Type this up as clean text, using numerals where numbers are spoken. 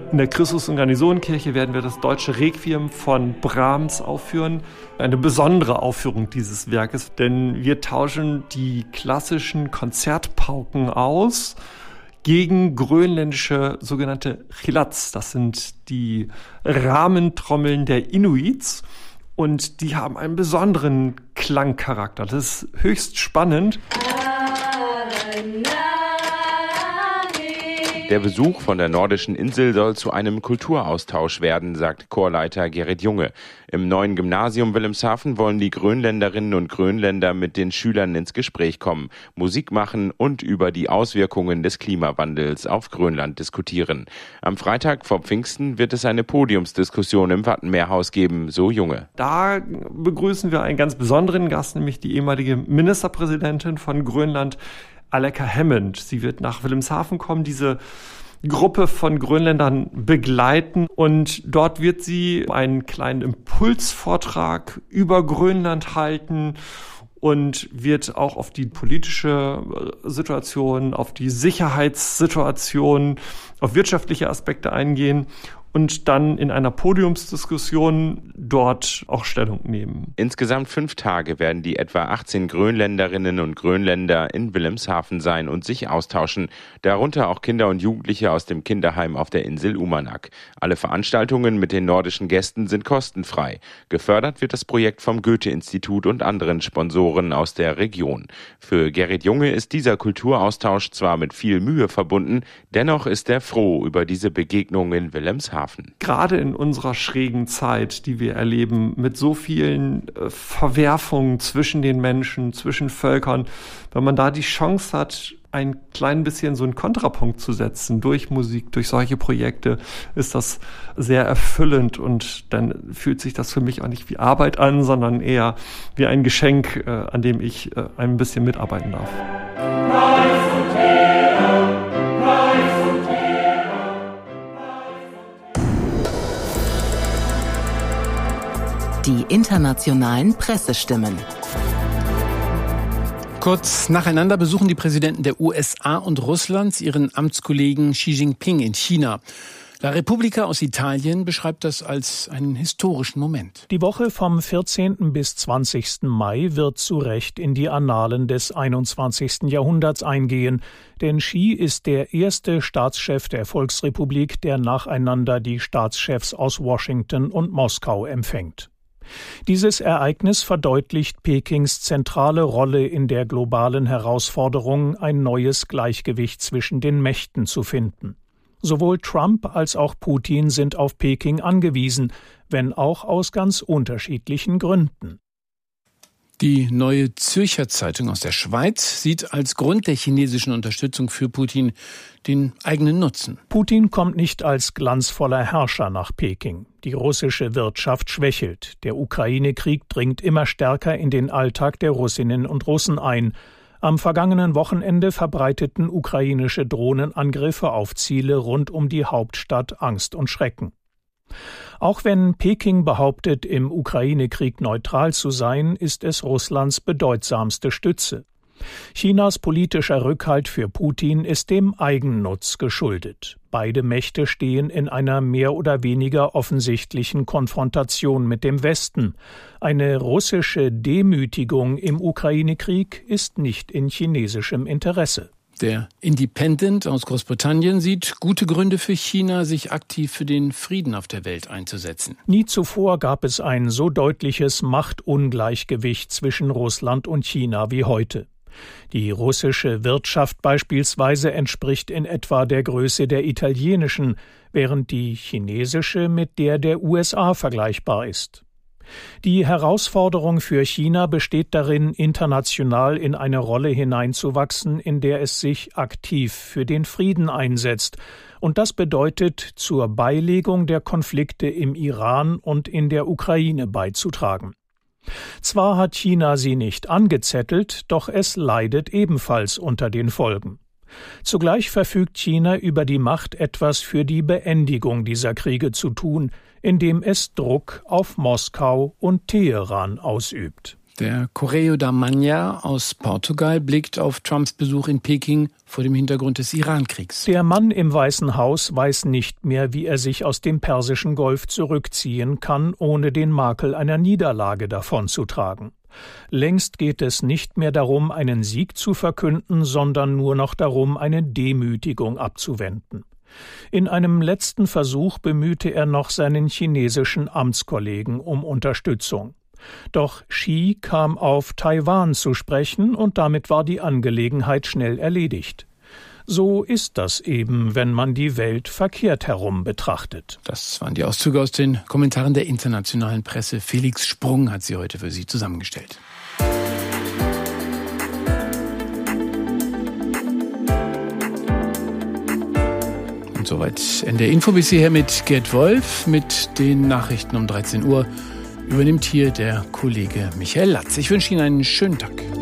In der Christus- und Garnisonenkirche werden wir das Deutsche Requiem von Brahms aufführen. Eine besondere Aufführung dieses Werkes, denn wir tauschen die klassischen Konzertpauken aus gegen grönländische sogenannte chilats. Das sind die Rahmentrommeln der Inuits und die haben einen besonderen Klangcharakter. Das ist höchst spannend. Der Besuch von der nordischen Insel soll zu einem Kulturaustausch werden, sagt Chorleiter Gerrit Junge. Im neuen Gymnasium Wilhelmshaven wollen die Grönländerinnen und Grönländer mit den Schülern ins Gespräch kommen, Musik machen und über die Auswirkungen des Klimawandels auf Grönland diskutieren. Am Freitag vor Pfingsten wird es eine Podiumsdiskussion im Wattenmeerhaus geben, so Junge. Da begrüßen wir einen ganz besonderen Gast, nämlich die ehemalige Ministerpräsidentin von Grönland, Aleqa Hammond. Sie wird nach Wilhelmshaven kommen, diese Gruppe von Grönländern begleiten und dort wird sie einen kleinen Impulsvortrag über Grönland halten und wird auch auf die politische Situation, auf die Sicherheitssituation, auf wirtschaftliche Aspekte eingehen und dann in einer Podiumsdiskussion dort auch Stellung nehmen. Insgesamt 5 Tage werden die etwa 18 Grönländerinnen und Grönländer in Wilhelmshaven sein und sich austauschen, darunter auch Kinder und Jugendliche aus dem Kinderheim auf der Insel Uummannaq. Alle Veranstaltungen mit den nordischen Gästen sind kostenfrei. Gefördert wird das Projekt vom Goethe-Institut und anderen Sponsoren aus der Region. Für Gerrit Junge ist dieser Kulturaustausch zwar mit viel Mühe verbunden, dennoch ist er froh über diese Begegnung in Wilhelmshaven. Gerade in unserer schrägen Zeit, die wir erleben, mit so vielen Verwerfungen zwischen den Menschen, zwischen Völkern, wenn man da die Chance hat, ein klein bisschen so einen Kontrapunkt zu setzen durch Musik, durch solche Projekte, ist das sehr erfüllend und dann fühlt sich das für mich auch nicht wie Arbeit an, sondern eher wie ein Geschenk, an dem ich ein bisschen mitarbeiten darf. Die internationalen Pressestimmen. Kurz nacheinander besuchen die Präsidenten der USA und Russlands ihren Amtskollegen Xi Jinping in China. La Repubblica aus Italien beschreibt das als einen historischen Moment. Die Woche vom 14. bis 20. Mai wird zu Recht in die Annalen des 21. Jahrhunderts eingehen, denn Xi ist der erste Staatschef der Volksrepublik, der nacheinander die Staatschefs aus Washington und Moskau empfängt. Dieses Ereignis verdeutlicht Pekings zentrale Rolle in der globalen Herausforderung, ein neues Gleichgewicht zwischen den Mächten zu finden. Sowohl Trump als auch Putin sind auf Peking angewiesen, wenn auch aus ganz unterschiedlichen Gründen. Die Neue Zürcher Zeitung aus der Schweiz sieht als Grund der chinesischen Unterstützung für Putin den eigenen Nutzen. Putin kommt nicht als glanzvoller Herrscher nach Peking. Die russische Wirtschaft schwächelt. Der Ukraine-Krieg dringt immer stärker in den Alltag der Russinnen und Russen ein. Am vergangenen Wochenende verbreiteten ukrainische Drohnenangriffe auf Ziele rund um die Hauptstadt Angst und Schrecken. Auch wenn Peking behauptet, im Ukraine-Krieg neutral zu sein, ist es Russlands bedeutsamste Stütze. Chinas politischer Rückhalt für Putin ist dem Eigennutz geschuldet. Beide Mächte stehen in einer mehr oder weniger offensichtlichen Konfrontation mit dem Westen. Eine russische Demütigung im Ukraine-Krieg ist nicht in chinesischem Interesse. Der Independent aus Großbritannien sieht gute Gründe für China, sich aktiv für den Frieden auf der Welt einzusetzen. Nie zuvor gab es ein so deutliches Machtungleichgewicht zwischen Russland und China wie heute. Die russische Wirtschaft beispielsweise entspricht in etwa der Größe der italienischen, während die chinesische mit der USA vergleichbar ist. Die Herausforderung für China besteht darin, international in eine Rolle hineinzuwachsen, in der es sich aktiv für den Frieden einsetzt. Und das bedeutet, zur Beilegung der Konflikte im Iran und in der Ukraine beizutragen. Zwar hat China sie nicht angezettelt, doch es leidet ebenfalls unter den Folgen. Zugleich verfügt China über die Macht, etwas für die Beendigung dieser Kriege zu tun, indem es Druck auf Moskau und Teheran ausübt. Der Correio da Manhã aus Portugal blickt auf Trumps Besuch in Peking vor dem Hintergrund des Iran-Kriegs. Der Mann im Weißen Haus weiß nicht mehr, wie er sich aus dem Persischen Golf zurückziehen kann, ohne den Makel einer Niederlage davonzutragen. Längst geht es nicht mehr darum, einen Sieg zu verkünden, sondern nur noch darum, eine Demütigung abzuwenden. In einem letzten Versuch bemühte er noch seinen chinesischen Amtskollegen um Unterstützung. Doch Xi kam auf Taiwan zu sprechen und damit war die Angelegenheit schnell erledigt. So ist das eben, wenn man die Welt verkehrt herum betrachtet. Das waren die Auszüge aus den Kommentaren der internationalen Presse. Felix Sprung hat sie heute für Sie zusammengestellt. Und soweit NDR Info bis hierher mit Gerd Wolf. Mit den Nachrichten um 13 Uhr übernimmt hier der Kollege Michael Latz. Ich wünsche Ihnen einen schönen Tag.